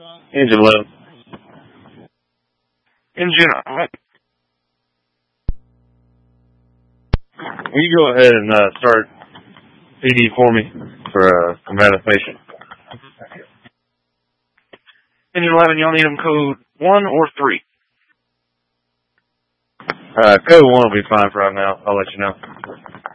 Engine 11. Engine, alright. Will you go ahead and start PD for me for combat information? Engine 11, y'all need them code 1 or 3? Code 1 will be fine for right now. I'll let you know.